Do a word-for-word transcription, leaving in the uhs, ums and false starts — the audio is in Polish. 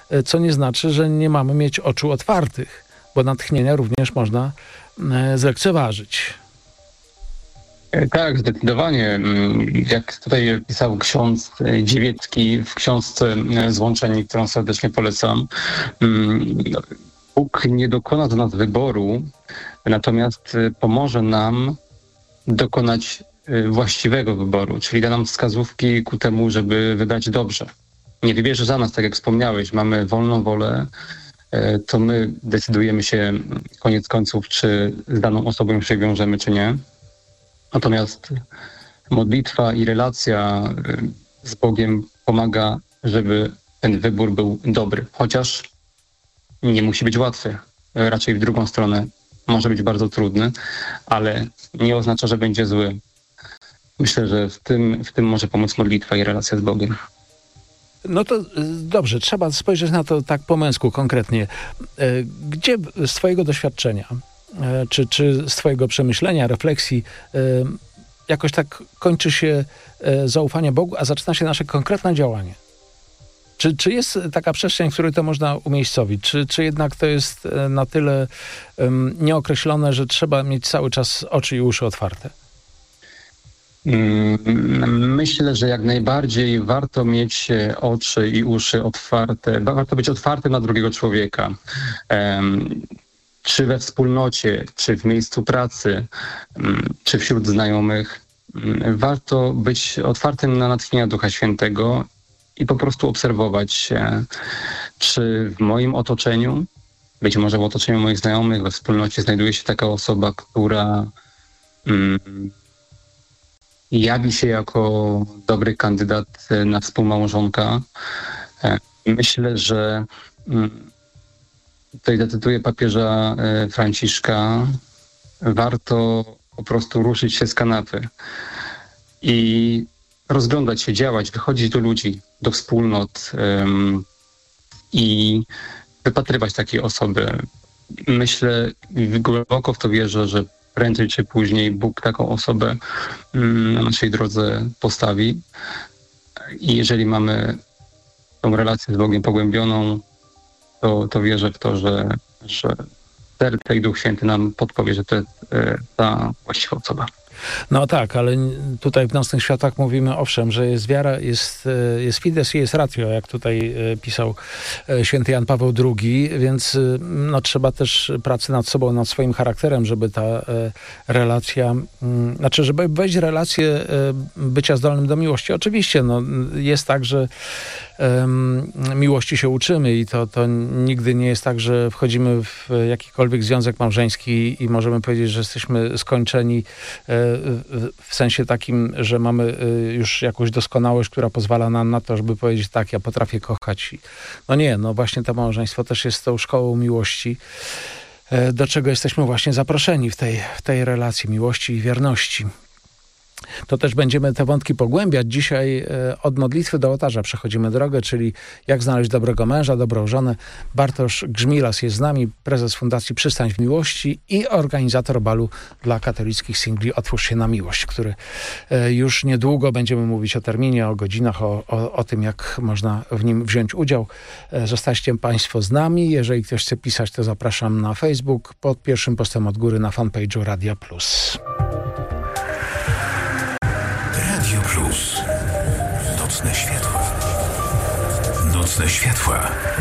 co nie znaczy, że nie mamy mieć oczu otwartych, bo natchnienia również można zlekceważyć. Tak, zdecydowanie. Jak tutaj pisał ksiądz Dziewiecki w książce Złączeni, którą serdecznie polecam, Bóg nie dokona do nas wyboru, natomiast pomoże nam dokonać właściwego wyboru, czyli da nam wskazówki ku temu, żeby wybrać dobrze. Nie wybierze za nas, tak jak wspomniałeś, mamy wolną wolę, to my decydujemy się koniec końców, czy z daną osobą się wiążemy, czy nie. Natomiast modlitwa i relacja z Bogiem pomaga, żeby ten wybór był dobry. Chociaż nie musi być łatwy. Raczej w drugą stronę może być bardzo trudny, ale nie oznacza, że będzie zły. Myślę, że w tym, w tym może pomóc modlitwa i relacja z Bogiem. No to dobrze, trzeba spojrzeć na to tak po męsku, konkretnie. Gdzie z twojego doświadczenia, czy, czy z twojego przemyślenia, refleksji, jakoś tak kończy się zaufanie Bogu, a zaczyna się nasze konkretne działanie? Czy, czy jest taka przestrzeń, w której to można umiejscowić? Czy, czy jednak to jest na tyle um, nieokreślone, że trzeba mieć cały czas oczy i uszy otwarte? Myślę, że jak najbardziej warto mieć oczy i uszy otwarte. Warto być otwartym na drugiego człowieka. Um, czy we wspólnocie, czy w miejscu pracy, um, czy wśród znajomych. Um, warto być otwartym na natchnienia Ducha Świętego i po prostu obserwować się, czy w moim otoczeniu, być może w otoczeniu moich znajomych, we wspólnocie znajduje się taka osoba, która um, jawi się jako dobry kandydat na współmałżonka. Myślę, że tutaj zacytuję papieża Franciszka, warto po prostu ruszyć się z kanapy i rozglądać się, działać, wychodzić do ludzi, do wspólnot um, i wypatrywać takiej osoby. Myślę, głęboko w to wierzę, że prędzej czy później Bóg taką osobę um, na naszej drodze postawi. I jeżeli mamy tą relację z Bogiem pogłębioną, to, to wierzę w to, że, że serce i Duch Święty nam podpowie, że to jest e, ta właściwa osoba. No tak, ale tutaj w Nocnych Światłach mówimy owszem, że jest wiara, jest, jest fides i jest ratio, jak tutaj pisał święty Jan Paweł drugi, więc no, trzeba też pracy nad sobą, nad swoim charakterem, żeby ta relacja, znaczy, żeby wejść w relację bycia zdolnym do miłości. Oczywiście, no, jest tak, że um, miłości się uczymy i to, to nigdy nie jest tak, że wchodzimy w jakikolwiek związek małżeński i możemy powiedzieć, że jesteśmy skończeni w sensie takim, że mamy już jakąś doskonałość, która pozwala nam na to, żeby powiedzieć tak, ja potrafię kochać. No nie, no właśnie to małżeństwo też jest tą szkołą miłości, do czego jesteśmy właśnie zaproszeni w tej, w tej relacji miłości i wierności. To też będziemy te wątki pogłębiać. Dzisiaj od modlitwy do ołtarza przechodzimy drogę, czyli jak znaleźć dobrego męża, dobrą żonę. Bartosz Grzmilas jest z nami, prezes Fundacji Przystań w Miłości i organizator balu dla katolickich singli Otwórz się na miłość, który już niedługo będziemy mówić o terminie, o godzinach, o, o, o tym, jak można w nim wziąć udział. Zostańcie Państwo z nami. Jeżeli ktoś chce pisać, to zapraszam na Facebook pod pierwszym postem od góry na fanpage'u Radia Plus. Plus. Nocne światła. Nocne światła.